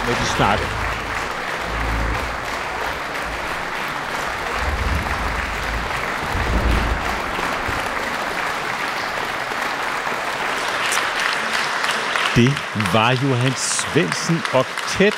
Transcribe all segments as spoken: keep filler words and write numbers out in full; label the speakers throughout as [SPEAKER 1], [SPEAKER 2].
[SPEAKER 1] når de snakker. Det var Johan Svendsen Oktet.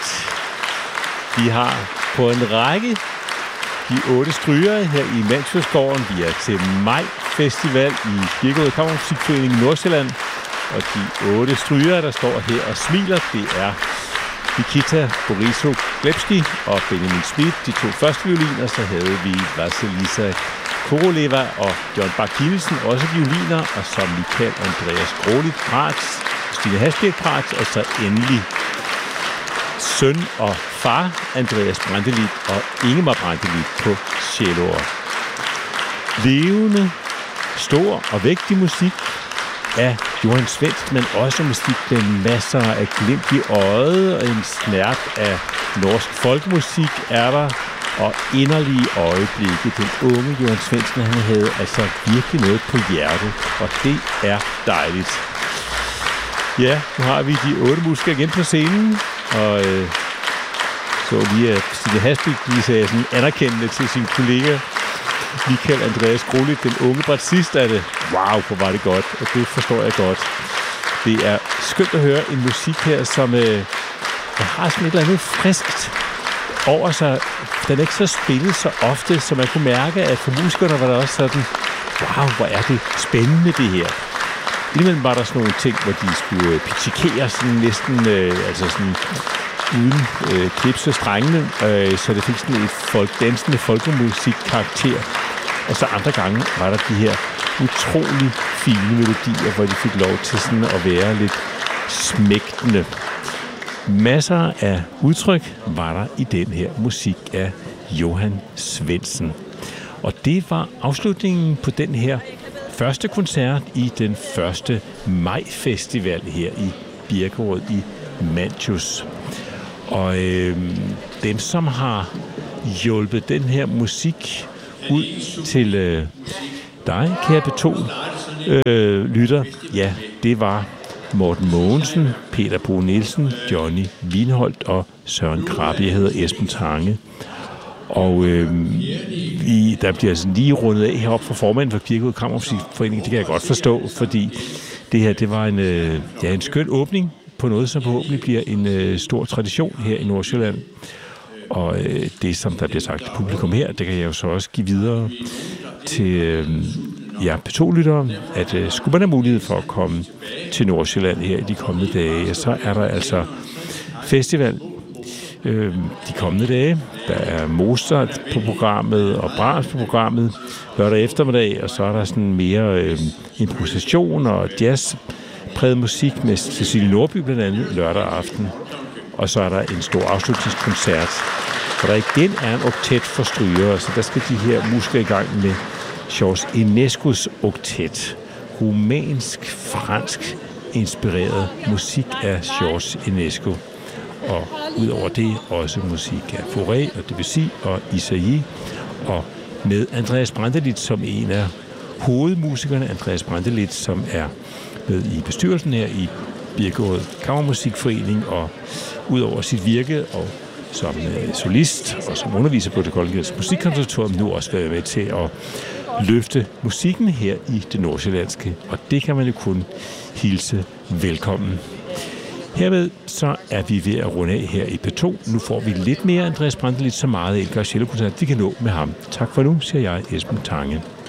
[SPEAKER 1] Vi har på en række de otte strygere her i Mandsfjordsgården. Vi er til Maj Festival i Birkerød Kammermusikforening Nordsjælland. Og de otte strygere, der står her og smiler, det er Nikita Borisov Glebski og Benjamin Schmidt, de to første violiner. Så havde vi Vasilisa Koroleva og John Bak-Kielsen, også violiner. Og så Michael Andreas Grålit Prats, Stine Hasbjerg Prats, og så endelig søn og far Andreas Brandelit og Ingemar Brandelit på celloer. Levende, stor og vægtig musik af Johan Svendsen, men også musik med masser af glimt i øjet, og en snert af norsk folkemusik er der, og inderlige øjeblikke. Den unge Johan Svendsen, han havde altså virkelig noget på hjertet, og det er dejligt. Ja, nu har vi de otte musikere igen på scenen, og øh, så lige at Stine Hasbjerg lige sagde sådan anerkendende til sin kollega Michael Andreas Grålit, den unge bratsist af det. Wow, hvor var det godt, og det forstår jeg godt. Det er skønt at høre en musik her, som øh, har sådan et eller andet friskt over sig. Den er ikke så spillet så ofte, så man kunne mærke, at for musikerne var der også sådan, wow, hvor er det spændende det her. Indimellem var der sådan nogle ting, hvor de skulle pitchikere sådan næsten, øh, altså sådan uden øh, klipse strengene, øh, så det fik sådan et folk, dansende folkemusik-karakter. Og så andre gange var der de her utrolig fine melodier, hvor de fik lov til sådan at være lidt smægtende. Masser af udtryk var der i den her musik af Johan Svendsen. Og det var afslutningen på den her første koncert i den første Maj-festival her i Birkerød i Mandsfjord. Og øh, dem, som har hjulpet den her musik ud til øh, dig, kære P to øh, lytter, ja, det var Morten Mogensen, Peter Bo Nielsen, Johnny Wienholdt og Søren Krabbe. Jeg hedder Esben Tange. Og øh, vi, der bliver altså lige rundet af heroppe fra formanden for Birkerød Kammermusikforening. Det kan jeg godt forstå, fordi det her, det var en, øh, ja, en skøn åbning på noget, som forhåbentlig bliver en øh, stor tradition her i Nordsjælland. Og øh, det, som der bliver sagt til publikum her, det kan jeg jo så også give videre til øh, ja, P to-lyttere, at øh, skulle man have mulighed for at komme til Nordsjælland her i de kommende dage, så er der altså festival øh, de kommende dage. Der er Mozart på programmet og Brahms på programmet lørdag eftermiddag, og så er der sådan mere øh, improvisation og jazz præget musik med Cecilie Nordby blandt andet lørdag aften. Og så er der en stor afslutningskoncert, hvor der igen er en oktet for strygere, så der skal de her musikere i gang med Georges Enescos oktet. Rumænsk-fransk inspireret musik af Georges Enesco. Og udover det også musik af Fauré og Debussy og Isaïe, og med Andreas Brandelit som en af hovedmusikerne. Andreas Brandelit, som er med i bestyrelsen her i Birkerød Kammermusikforening, og udover sit virke og som øh, solist og som underviser på det Kongelige Musikkonservatorium nu også være med til at løfte musikken her i det nordsjællandske, og det kan man jo kun hilse velkommen. Hermed så er vi ved at runde af her i P to. Nu får vi lidt mere Andreas Brandelit, så meget elsker cellokoncert, vi kan nå med ham. Tak for nu, siger jeg, Esben Tange.